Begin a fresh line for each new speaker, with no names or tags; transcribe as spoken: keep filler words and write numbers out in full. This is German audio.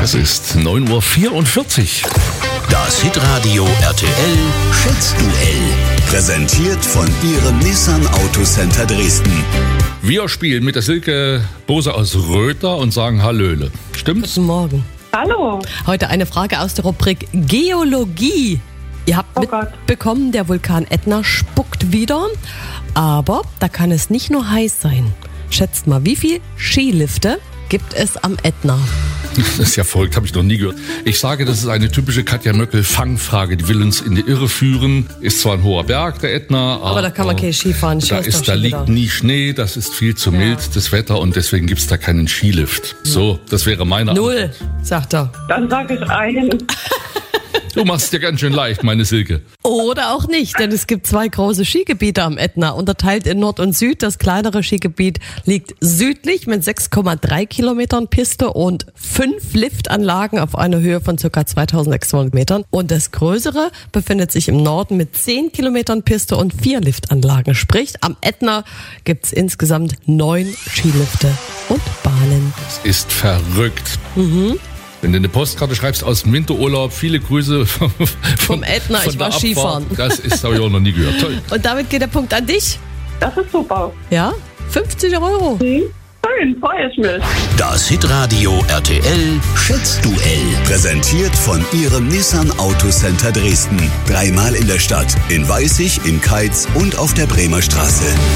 Es ist neun Uhr vierundvierzig.
Das Hitradio R T L Schätzduell. Präsentiert von Ihrem Nissan Autocenter Dresden.
Wir spielen mit der Silke Bose aus Röther und sagen Hallöle. Stimmt's?
Guten Morgen.
Hallo.
Heute eine Frage aus der Rubrik Geologie. Ihr habt
Oh Gott.
mitbekommen, der Vulkan Ätna spuckt wieder. Aber da kann es nicht nur heiß sein. Schätzt mal, wie viele Skilifte gibt es am Ätna?
Das ist ja verrückt, habe ich noch nie gehört. Ich sage, das ist eine typische Katja Möckel-Fangfrage. Die will uns in die Irre führen. Ist zwar ein hoher Berg, der Ätna, aber,
Aber da kann man kein Ski fahren.
Da,
Ski
ist,
doch
da
schon
liegt
wieder.
nie Schnee, das ist viel zu
Ja.
mild, das Wetter, und deswegen gibt's da keinen Skilift. So, das wäre meine
Null,
Antwort.
sagt er.
Dann sage ich einen.
Du machst es dir ganz schön leicht, meine Silke.
Oder auch nicht, denn es gibt zwei große Skigebiete am Ätna, unterteilt in Nord und Süd. Das kleinere Skigebiet liegt südlich mit sechs Komma drei Kilometern Piste und fünf Liftanlagen auf einer Höhe von ca. zweitausendsechshundert Metern. Und das größere befindet sich im Norden mit zehn Kilometern Piste und vier Liftanlagen. Sprich, am Ätna gibt's insgesamt neun Skilifte und Bahnen.
Das ist verrückt. Wenn du eine Postkarte schreibst aus dem Winterurlaub, viele Grüße vom,
Vom Ätna,
von
ich
der
war
Abfahrt.
Skifahren.
Das ist, habe ich auch noch nie gehört. Toll.
Und damit geht der Punkt an dich.
Das ist super.
Ja, fünfzig Euro.
Hm? Schön, freue ich mich.
Das Hitradio R T L Schätzduell. Präsentiert von Ihrem Nissan Autocenter Dresden. Dreimal in der Stadt, in Weißig, in Keitz und auf der Bremer Straße.